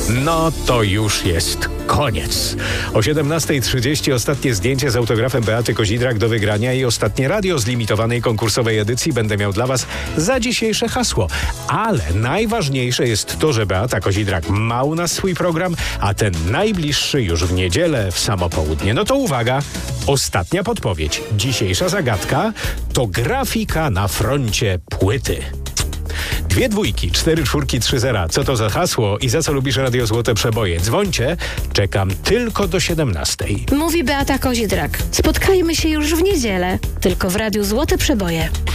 No to już jest koniec. O 17:30 ostatnie zdjęcie z autografem Beaty Kozidrak do wygrania i ostatnie radio z limitowanej konkursowej edycji będę miał dla Was za dzisiejsze hasło. Ale najważniejsze jest to, że Beata Kozidrak ma u nas swój program, a ten najbliższy już w niedzielę w samo południe. No to uwaga, ostatnia podpowiedź. Dzisiejsza zagadka to grafika na froncie płyty. 2 dwójki, 4 czwórki, 3 zera. Co to za hasło i za co lubisz Radio Złote Przeboje? Dzwońcie, czekam tylko do 17:00. Mówi Beata Kozidrak. Spotkajmy się już w niedzielę, tylko w Radiu Złote Przeboje.